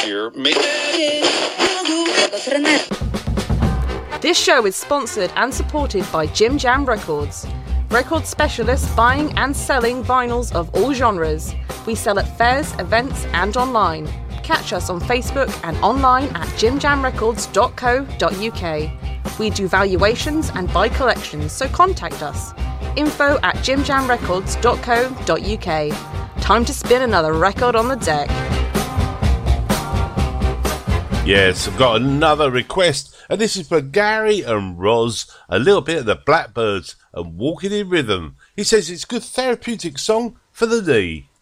year. This show is sponsored and supported by Jim Jam Records. Record specialists buying and selling vinyls of all genres. We sell at fairs, events and online. Catch us on Facebook and online at jimjamrecords.co.uk. We do valuations and buy collections, so contact us. info@jimjamrecords.co.uk. Time to spin another record on the deck. Yes, I've got another request, and this is for Gary and Roz, a little bit of the Blackbirds and Walking in Rhythm. He says it's a good therapeutic song for the knee.